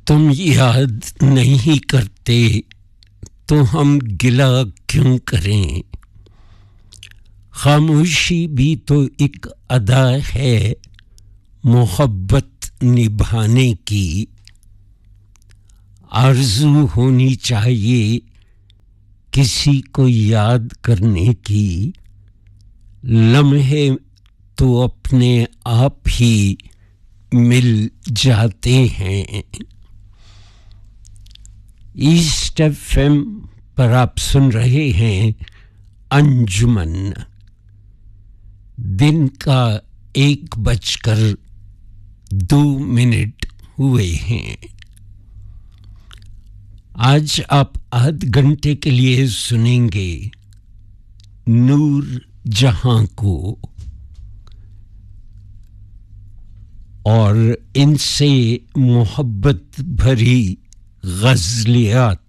तुम याद नहीं करते तो हम गिला क्यों करें। खामोशी भी तो एक अदा है मोहब्बत निभाने की। आरज़ू होनी चाहिए किसी को याद करने की। लम्हे तो अपने आप ही मिल जाते हैं। ईस्ट एफएम पर आप सुन रहे हैं अंजुमन। दिन का 1:02 हुए हैं। आज आप आध घंटे के लिए सुनेंगे नूर जहां को और इनसे मोहब्बत भरी गज़लियात।